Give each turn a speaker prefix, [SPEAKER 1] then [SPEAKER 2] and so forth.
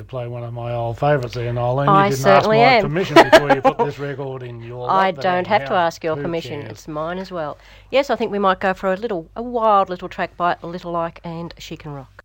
[SPEAKER 1] to play one of my old favourites there, Nolene.
[SPEAKER 2] I
[SPEAKER 1] You didn't
[SPEAKER 2] certainly
[SPEAKER 1] ask my
[SPEAKER 2] am.
[SPEAKER 1] permission before you put this record in your lap.
[SPEAKER 2] I
[SPEAKER 1] but
[SPEAKER 2] don't have to
[SPEAKER 1] anyhow,
[SPEAKER 2] ask your
[SPEAKER 1] who
[SPEAKER 2] permission.
[SPEAKER 1] cares?
[SPEAKER 2] It's mine as well. Yes, I think we might go for a wild little track by Little Like and She Can Rock.